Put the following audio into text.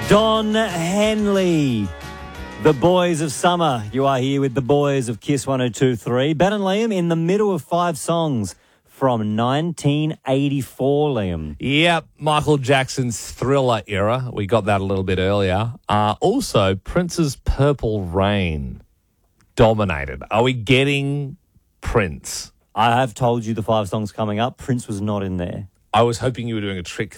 Don Henley, the Boys of Summer. You are here with the boys of Kiss 102.3. Ben and Liam in the middle of 5 songs from 1984, Liam. Yep, Michael Jackson's Thriller era. We got that a little bit earlier. Also, Prince's Purple Rain dominated. Are we getting Prince? I have told you the 5 songs coming up. Prince was not in there. I was hoping you were doing a trick